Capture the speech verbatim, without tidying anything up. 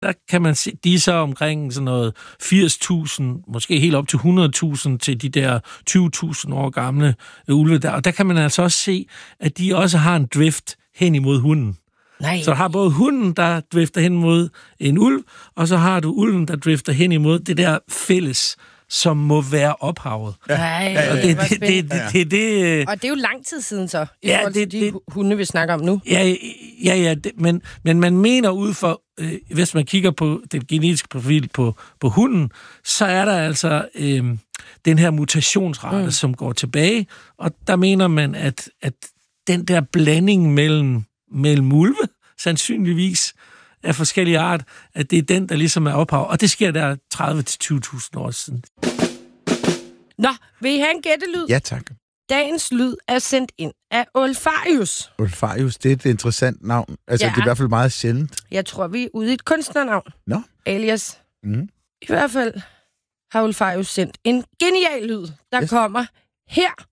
der kan man se, de er så omkring sådan noget firs tusind, måske helt op til hundrede tusind til de der tyve tusind år gamle ulve der. Og der kan man altså også se, at de også har en drift hen imod hunden. Nej. Så du har både hunden, der drifter hen mod en ulv, og så har du ulven, der drifter hen imod det der fælles, som må være ophavet. Nej, og det, det, det, det, det, det, og det er jo lang tid siden så, i ja, forhold til det, de det, hunde, vi snakker om nu. Ja, ja, ja det, men, men man mener ud for, øh, hvis man kigger på den genetiske profil på, på hunden, så er der altså øh, den her mutationsrate, mm. som går tilbage, og der mener man, at, at den der blanding mellem, mellem ulve, sandsynligvis af forskellige art, at det er den, der ligesom er ophav. Og det sker der tredive til tyve tusind år siden. Nå, vil I have en gættelyd? Ja, tak. Dagens lyd er sendt ind af Olfarius. Olfarius, det er et interessant navn. Altså, Ja. det er i hvert fald meget sjældent. Jeg tror, vi er ude i et kunstnernavn. Nå. Alias. Mm. I hvert fald har Olfarius sendt en genial lyd, der Yes. kommer her.